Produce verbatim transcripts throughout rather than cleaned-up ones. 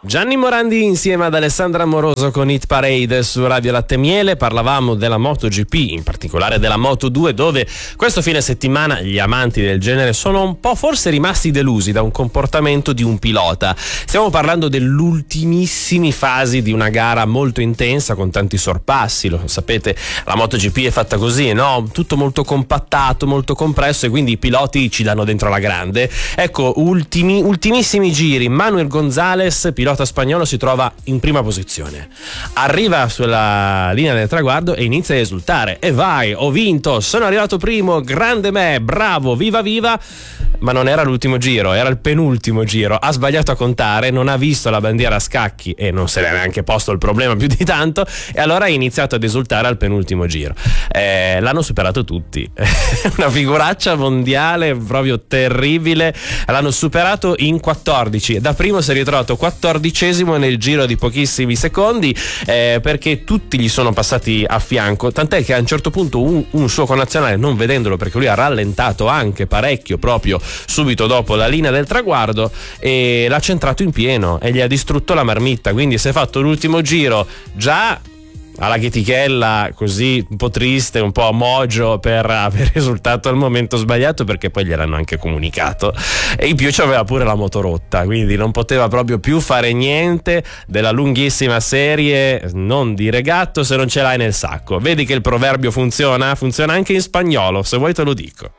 Gianni Morandi insieme ad Alessandra Amoroso con Hit Parade su Radio Latte Miele. Parlavamo della MotoGP, in particolare della Moto due, dove questo fine settimana gli amanti del genere sono un po' forse rimasti delusi da un comportamento di un pilota. Stiamo parlando dell'ultimissimi fasi di una gara molto intensa con tanti sorpassi. Lo sapete, la MotoGP è fatta così, no? Tutto molto compattato, molto compresso, e quindi i piloti ci danno dentro la grande. Ecco, ultimi, ultimissimi giri, Manuel Gonzalez, pilota spagnolo, si trova in prima posizione, arriva sulla linea del traguardo e inizia a esultare: e vai, ho vinto, sono arrivato primo, grande me, bravo, viva viva. Ma non era l'ultimo giro, era il penultimo giro, ha sbagliato a contare, non ha visto la bandiera a scacchi e non se ne è neanche posto il problema più di tanto, e allora ha iniziato ad esultare al penultimo giro. Eh, l'hanno superato tutti, una figuraccia mondiale proprio terribile. L'hanno superato in quattordici, da primo si è ritrovato quattordicesimo nel giro di pochissimi secondi, eh, perché tutti gli sono passati a fianco, tant'è che a un certo punto un, un suo connazionale, non vedendolo perché lui ha rallentato anche parecchio proprio subito dopo la linea del traguardo, e l'ha centrato in pieno e gli ha distrutto la marmitta. Quindi si è fatto l'ultimo giro già alla chetichella, così un po' triste, un po' a mogio per aver risultato al momento sbagliato, perché poi gliel'hanno anche comunicato, e in più c'aveva pure la moto rotta, quindi non poteva proprio più fare niente della lunghissima serie non di regatto se non ce l'hai nel sacco. Vedi che il proverbio funziona? Funziona anche in spagnolo, se vuoi te lo dico.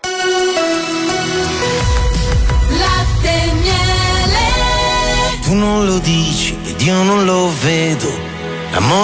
Tu non lo dici ed io non lo vedo. L'amore